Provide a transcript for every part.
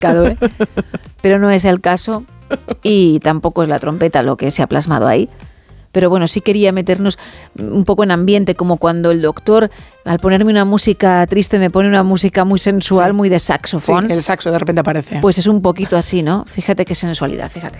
significado, ¿eh? Pero no es el caso y tampoco es la trompeta lo que se ha plasmado ahí. Pero bueno, sí quería meternos un poco en ambiente, como cuando el doctor, al ponerme una música triste, me pone una música muy sensual, muy de saxofón. Sí, el saxo de repente aparece. Pues es un poquito así, ¿no? Fíjate qué sensualidad, fíjate.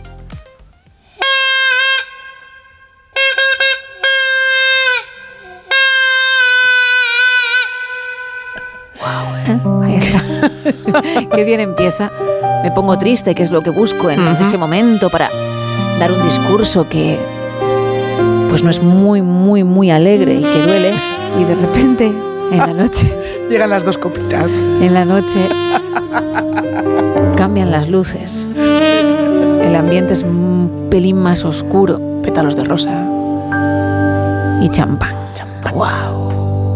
Ahí está. Qué bien empieza. Me pongo triste, que es lo que busco en ese momento para dar un discurso que pues no es muy, muy, muy alegre y que duele. Y de repente, en la noche... Llegan las dos copitas. En la noche cambian las luces. El ambiente es un pelín más oscuro. Pétalos de rosa. Y champán. ¡Wow!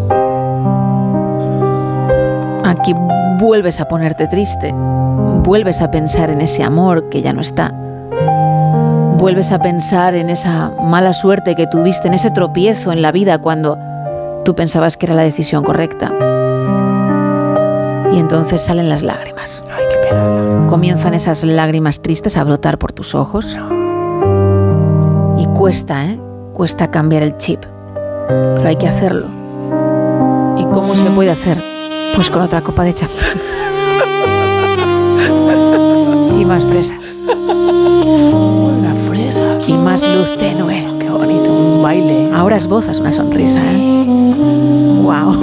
Aquí vuelves a ponerte triste, vuelves a pensar en ese amor que ya no está, vuelves a pensar en esa mala suerte que tuviste, en ese tropiezo en la vida cuando tú pensabas que era la decisión correcta. Y entonces salen las lágrimas. Ay, qué pena. Comienzan esas lágrimas tristes a brotar por tus ojos. Y cuesta, cuesta cambiar el chip, pero hay que hacerlo. ¿Y cómo se puede hacer? Pues con otra copa de champán. Y más fresas. Las fresas. Y más luz tenue. Qué bonito, un baile. Ahora esbozas una sonrisa. Wow.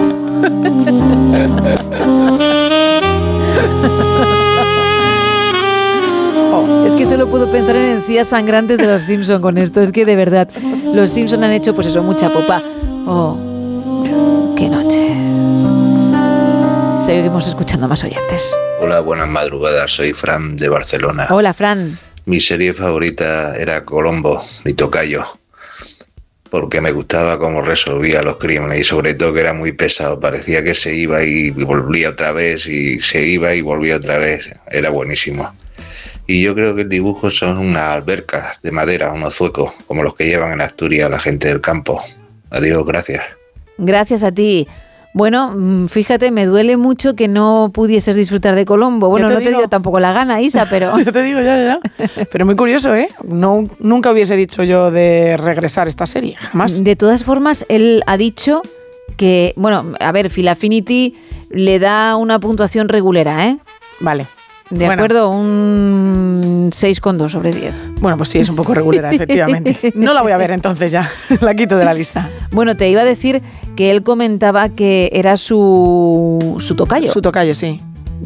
Es que solo puedo pensar en encías sangrantes de los Simpson con esto. Es que de verdad, los Simpson han hecho pues eso, mucha popa. Oh, qué noche. Seguimos escuchando más oyentes. Hola, buenas madrugadas. Soy Fran de Barcelona. Hola, Fran. Mi serie favorita era Colombo, mi tocayo, porque me gustaba cómo resolvía los crímenes y sobre todo que era muy pesado. Parecía que se iba y volvía otra vez y se iba y volvía otra vez. Era buenísimo. Y yo creo que el dibujo son unas albercas de madera, unos zuecos, como los que llevan en Asturias la gente del campo. Adiós, gracias. Gracias a ti. Bueno, fíjate, me duele mucho que no pudieses disfrutar de Colombo. Bueno, no te dio tampoco la gana, Isa, pero... Yo te digo, ya. Pero muy curioso, ¿eh? No, nunca hubiese dicho yo de regresar esta serie, jamás. De todas formas, él ha dicho que... Bueno, a ver, Phil Affinity le da una puntuación regulera, ¿eh? Vale. De acuerdo, un 6,2 sobre 10. Bueno, pues sí, es un poco regulera, efectivamente. No la voy a ver entonces ya, la quito de la lista. Bueno, te iba a decir que él comentaba que era su tocayo. Su tocayo, sí.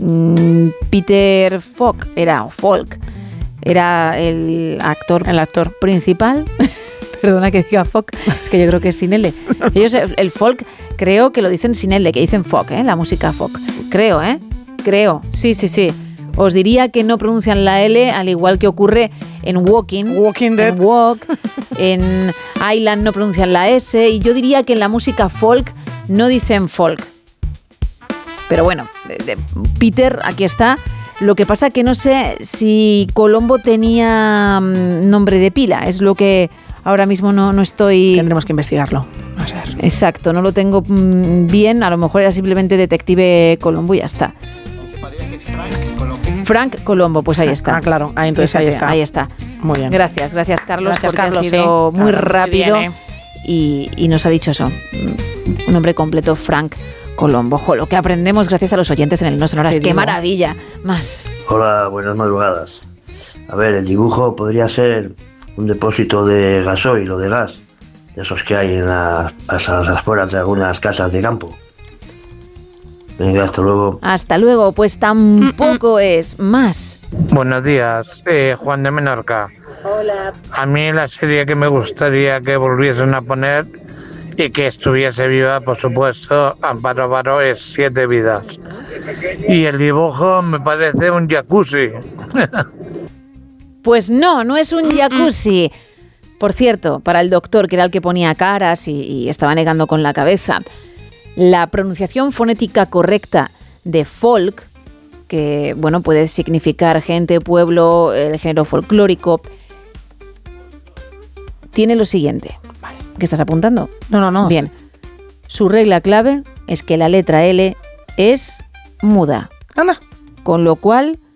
Peter Falk era el actor principal. Perdona que diga Falk, es que yo creo que es sin L. Ellos, el folk, creo que lo dicen sin L, que dicen folk, la música folk. Creo, sí. Os diría que no pronuncian la L, al igual que ocurre en Walking Dead. En Walk, en Island no pronuncian la S, y yo diría que en la música folk no dicen folk. Pero bueno, Peter, aquí está. Lo que pasa que no sé si Colombo tenía nombre de pila, es lo que ahora mismo no estoy... Tendremos que investigarlo. A ver. Exacto, no lo tengo bien, a lo mejor era simplemente Detective Colombo y ya está. Frank Colombo, pues ahí está. Ah, claro, entonces ahí está. Muy bien. Gracias Carlos, porque Carlos, ha sido muy rápido muy y nos ha dicho eso, un nombre completo, Frank Colombo. Ojo, lo que aprendemos gracias a los oyentes en el No Sonoras. ¡Qué maravilla! Más. Hola, buenas madrugadas. A ver, el dibujo podría ser un depósito de gasoil o de gas, de esos que hay en las afueras de algunas casas de campo. Venga, hasta luego. Hasta luego, pues tampoco es más. Buenos días, Juan de Menorca. Hola. A mí la serie que me gustaría que volviesen a poner y que estuviese viva, por supuesto, Amparo Baró, es 7 vidas. Y el dibujo me parece un jacuzzi. Pues no es un jacuzzi. Por cierto, para el doctor, que era el que ponía caras y estaba negando con la cabeza, la pronunciación fonética correcta de folk, que bueno, puede significar gente, pueblo, el género folclórico, tiene lo siguiente. Vale. ¿Qué estás apuntando? No. Bien. Su regla clave es que la letra L es muda. Anda. Con lo cual